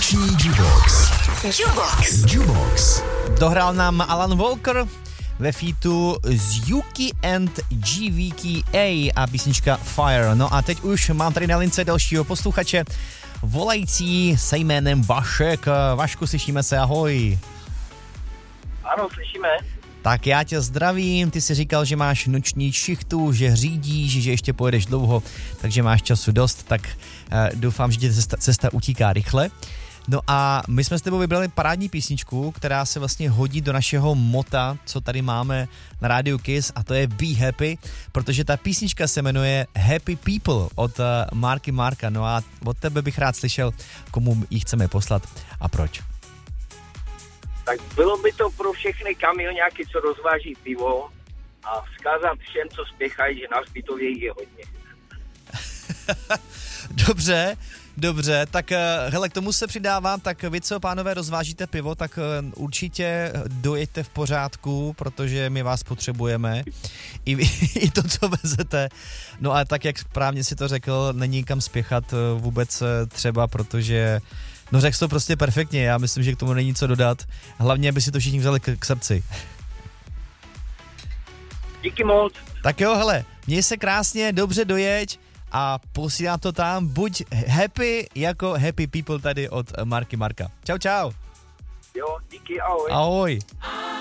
Noční Jukebox. Jukebox. Dohrál nám Alan Walker ve featu z Yuki and GVKA a písnička Fire. No a teď už mám tady na lince dalšího posluchače, volající se jménem Vašek. Vašku, slyšíme se, ahoj. Ano, slyšíme. Tak já tě zdravím, ty jsi říkal, že máš noční šichtu, že řídíš, že ještě pojedeš dlouho, takže máš času dost, tak doufám, že ti cesta utíká rychle. No a my jsme s tebou vybrali parádní písničku, která se vlastně hodí do našeho mota, co tady máme na rádiu Kiss, a to je Be Happy, protože ta písnička se jmenuje Happy People od Marky Marka. No a od tebe bych rád slyšel, komu ji chceme poslat a proč. Tak bylo by to pro všechny kamioňáky, co rozváží pivo, a vzkázat všem, co spěchají, že na hřbitově je hodně. Dobře, tak hele, k tomu se přidávám, tak vy, co pánové rozvážíte pivo, tak určitě dojeďte v pořádku, protože my vás potřebujeme, i to, co vezete. No a tak, jak správně si to řekl, není kam spěchat vůbec třeba, protože no řekl to prostě perfektně, já myslím, že k tomu není co dodat, hlavně, aby si to všichni vzali k srdci. Díky moc. Tak jo, hele, měj se krásně, dobře dojeď a posílám to tam, buď happy jako Happy People tady od Marky Marka. Čau. Jo, díky, ahoj. Ahoj.